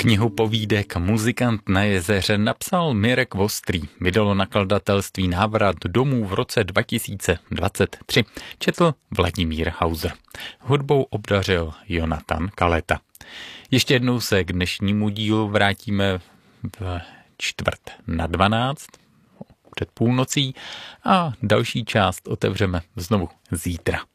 Knihu povídek Muzikant na jezeře napsal Mirek Vostrý. Vydalo nakladatelství Návrat domů v roce 2023. Četl Vladimír Hauser. Hudbou obdařil Jonatan Kaleta. Ještě jednou se k dnešnímu dílu vrátíme v 11:45 před půlnocí a další část otevřeme znovu zítra.